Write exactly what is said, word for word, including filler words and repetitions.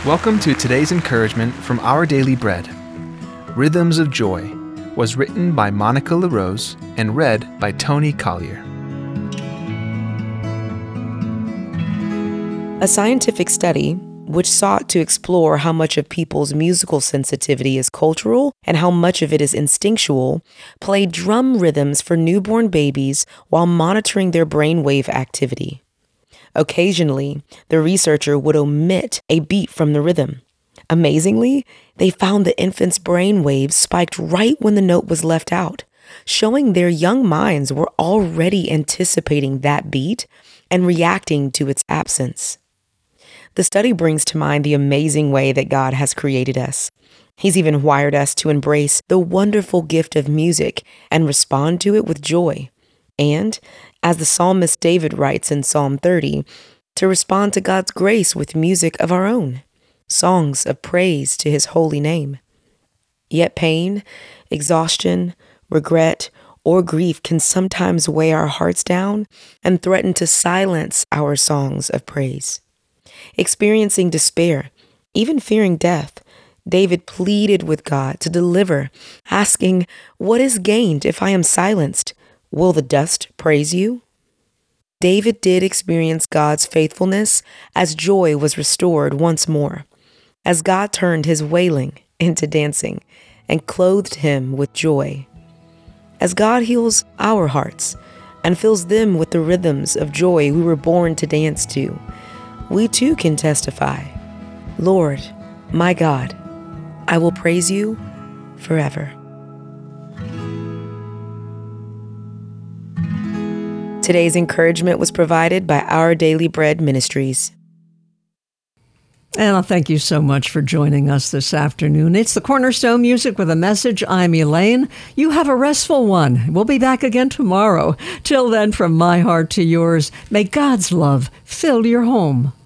Welcome to today's encouragement from Our Daily Bread. Rhythms of Joy was written by Monica LaRose and read by Tony Collier. A scientific study, which sought to explore how much of people's musical sensitivity is cultural and how much of it is instinctual, played drum rhythms for newborn babies while monitoring their brainwave activity. Occasionally, the researcher would omit a beat from the rhythm. Amazingly, they found the infant's brain waves spiked right when the note was left out, showing their young minds were already anticipating that beat and reacting to its absence. The study brings to mind the amazing way that God has created us. He's even wired us to embrace the wonderful gift of music and respond to it with joy. And, as the psalmist David writes in Psalm thirty, to respond to God's grace with music of our own, songs of praise to his holy name. Yet pain, exhaustion, regret, or grief can sometimes weigh our hearts down and threaten to silence our songs of praise. Experiencing despair, even fearing death, David pleaded with God to deliver, asking, "What is gained if I am silenced? Will the dust praise you?" David did experience God's faithfulness as joy was restored once more, as God turned his wailing into dancing and clothed him with joy. As God heals our hearts and fills them with the rhythms of joy we were born to dance to, we too can testify, "Lord, my God, I will praise you forever." Today's encouragement was provided by Our Daily Bread Ministries. And thank you so much for joining us this afternoon. It's the Cornerstone Music with a Message. I'm Elaine. You have a restful one. We'll be back again tomorrow. Till then, from my heart to yours, may God's love fill your home.